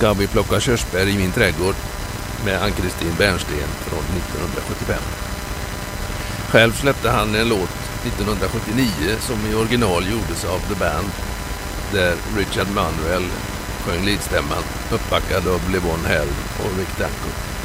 Ska vi plocka körsbär i min trädgård med Ann-Kristin Bernsten från 1975. Själv släppte han en låt 1979 som i original gjordes av The Band, där Richard Manuel sjöng leadstämman uppbackad av Levon Helm och Rick Danko.